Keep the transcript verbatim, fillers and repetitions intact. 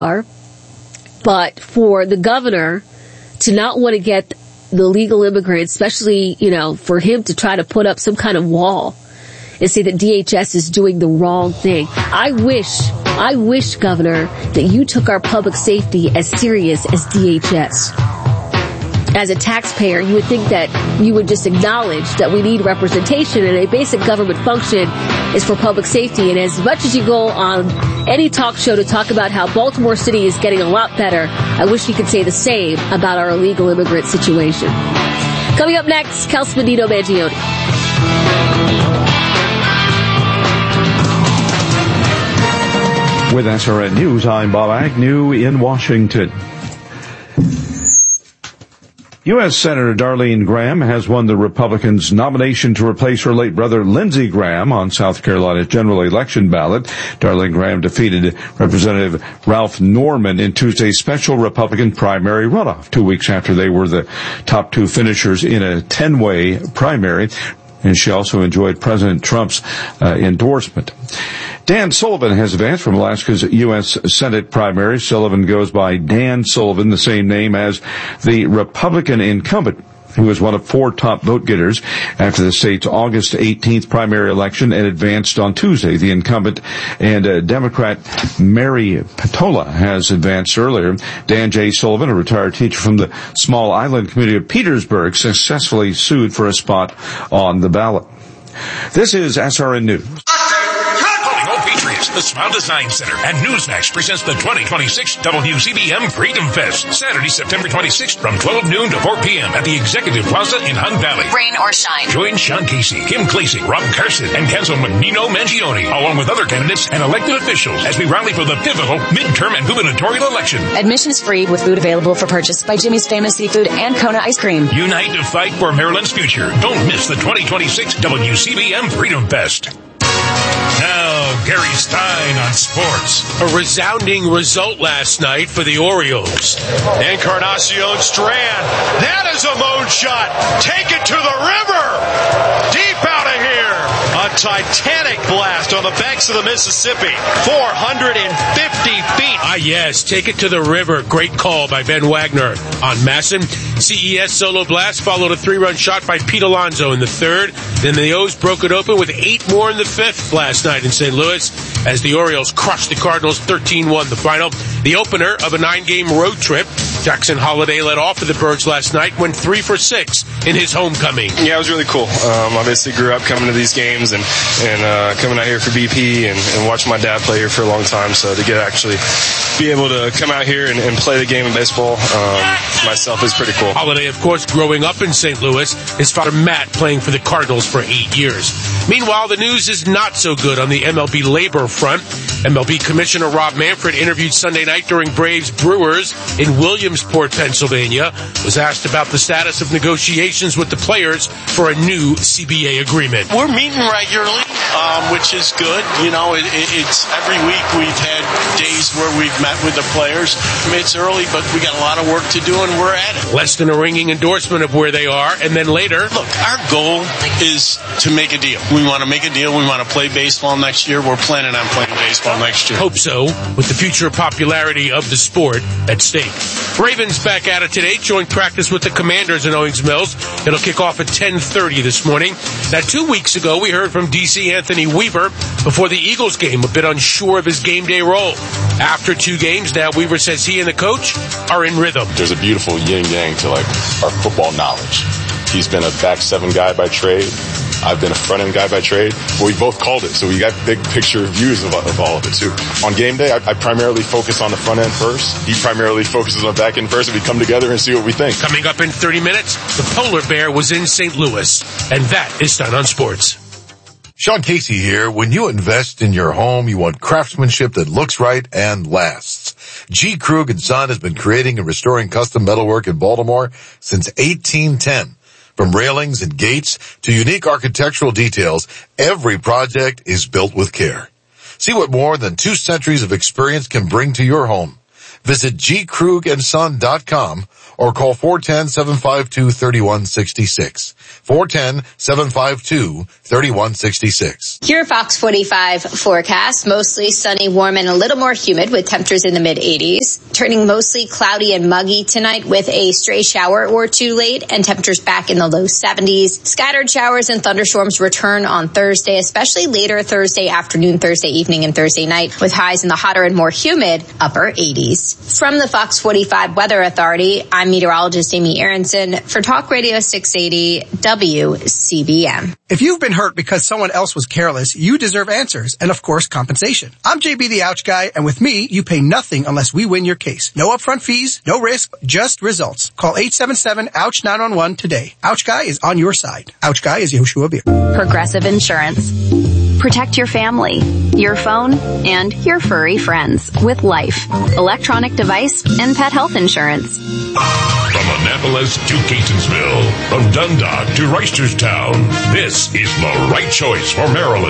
are. But for the governor to not want to get the legal immigrant, especially, you know, for him to try to put up some kind of wall and say that D H S is doing the wrong thing. I wish, I wish, Governor, that you took our public safety as serious as D H S. As a taxpayer, you would think that you would just acknowledge that we need representation, and a basic government function is for public safety. And as much as you go on any talk show to talk about how Baltimore City is getting a lot better, I wish you could say the same about our illegal immigrant situation. Coming up next, Kels Benito Mangione. With S R N News, I'm Bob Agnew in Washington. U S Senator Darlene Graham has won the Republicans' nomination to replace her late brother Lindsey Graham on South Carolina's general election ballot. Darlene Graham defeated Representative Ralph Norman in Tuesday's special Republican primary runoff, two weeks after they were the top two finishers in a ten-way primary. And she also enjoyed President Trump's uh, endorsement. Dan Sullivan has advanced from Alaska's U S Senate primary. Sullivan goes by Dan Sullivan, the same name as the Republican incumbent, who was one of four top vote getters after the state's August eighteenth primary election and advanced on Tuesday. The incumbent and uh, Democrat Mary Patola has advanced earlier. Dan J. Sullivan, a retired teacher from the small island community of Petersburg, successfully sued for a spot on the ballot. This is S R N News. The Smile Design Center and Newsmax presents the twenty twenty-six W C B M Freedom Fest, Saturday, September twenty-sixth from twelve noon to four p.m. at the Executive Plaza in Hunt Valley. Rain or shine. Join Sean Casey, Kim Clasey, Rob Carson, and Councilman Nino Mangione, along with other candidates and elected officials, as we rally for the pivotal midterm and gubernatorial election. Admission is free with food available for purchase by Jimmy's Famous Seafood and Kona Ice Cream. Unite to fight for Maryland's future. Don't miss the twenty twenty-six W C B M Freedom Fest. Now, Gary Stein on sports. A resounding result last night for the Orioles. Encarnacion Strand. That is a moon shot. Take it to the river. Deep out of here. A titanic blast on the banks of the Mississippi. four hundred fifty feet. Ah, yes. Take it to the river. Great call by Ben Wagner on Masson. C E S solo blast followed a three-run shot by Pete Alonso in the third. Then the O's broke it open with eight more in the fifth last night in Saint Louis as the Orioles crushed the Cardinals thirteen one the final. The opener of a nine-game road trip. Jackson Holiday led off for the Birds last night, went three for six in his homecoming. Yeah, it was really cool. Um, obviously grew up coming to these games and, and uh, coming out here for B P and, and watching my dad play here for a long time. So to get actually be able to come out here and, and play the game of baseball um, myself is pretty cool. Holiday, of course, growing up in Saint Louis, his father Matt playing for the Cardinals for eight years. Meanwhile, the news is not so good on the M L B labor front. M L B Commissioner Rob Manfred, interviewed Sunday night during Braves Brewers in Williamsport, Pennsylvania, was asked about the status of negotiations with the players for a new C B A agreement. We're meeting regularly, um, which is good. You know, it, it, it's every week we've had days where we've met with the players. I mean, it's early, but we got a lot of work to do, and we're at it. Less than a ringing endorsement of where they are, and then later... Look, our goal is to make a deal. We want to make a deal. We want to play baseball next year. We're planning on playing baseball next year. Hope so, with the future popularity of the sport at stake. Ravens back at it today, joint practice with the Commanders in Owings Mills. It'll kick off at ten thirty this morning. Now, two weeks ago, we heard from D C Anthony Weaver before the Eagles game, a bit unsure of his game day role. After two games, now Weaver says he and the coach are in rhythm. There's a beautiful yin-yang to, like, our football knowledge. He's been a back seven guy by trade. I've been a front-end guy by trade. Well, we both called it, so we got big picture views of, of all of it, too. On game day, I, I primarily focus on the front end first. He primarily focuses on the back end first, and we come together and see what we think. Coming up in thirty minutes, the Polar Bear was in Saint Louis, and that is Stein on Sports. Sean Casey here. When you invest in your home, you want craftsmanship that looks right and lasts. G. Krug and Son has been creating and restoring custom metalwork in Baltimore since eighteen ten. From railings and gates to unique architectural details, every project is built with care. See what more than two centuries of experience can bring to your home. Visit g krug and son dot com or call four one zero, seven five two, three one six six. four one zero, seven five two, three one six six. Your Fox forty-five forecast, mostly sunny, warm, and a little more humid with temperatures in the mid eighties. Turning mostly cloudy and muggy tonight with a stray shower or two late and temperatures back in the low seventies. Scattered showers and thunderstorms return on Thursday, especially later Thursday afternoon, Thursday evening, and Thursday night with highs in the hotter and more humid upper eighties. From the Fox forty-five Weather Authority, I'm meteorologist Amy Aronson for Talk Radio six eighty W C B M. If you've been hurt because someone else was careless, you deserve answers and, of course, compensation. I'm J B the Ouch Guy, and with me, you pay nothing unless we win your case. No upfront fees, no risk, just results. Call eight seven seven, ouch nine one one today. Ouch Guy is on your side. Ouch Guy is Yehoshua Beer. Progressive Insurance. Protect your family, your phone, and your furry friends with Life, electronic device, and pet health insurance. From Annapolis to Catonsville, from Dundalk to Reisterstown, this is the right choice for Maryland.